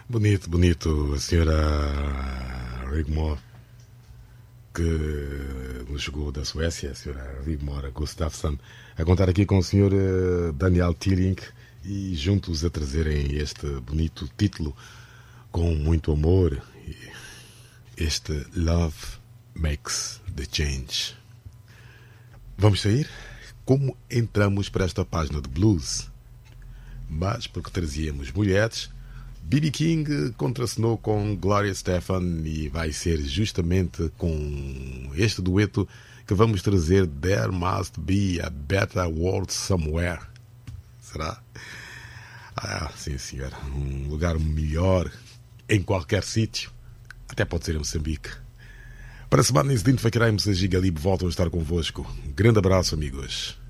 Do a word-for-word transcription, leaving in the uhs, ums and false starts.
Bonito, bonito, a senhora Rigmor, que nos chegou da Suécia, a senhora Rigmor Gustafsson, a contar aqui com o senhor Daniel Tilling e juntos a trazerem este bonito título com muito amor, este Love Makes the Change. Vamos sair? Como entramos para esta página de blues? Mas porque trazíamos mulheres, B B King contracenou com Gloria Estefan e vai ser justamente com este dueto que vamos trazer There Must Be a Better World Somewhere. Será? Ah, sim senhor, um lugar melhor em qualquer sítio, até pode ser em Moçambique. Para a semana seguinte, Fakiraim e Gigalib voltam a estar convosco. Um grande abraço, amigos.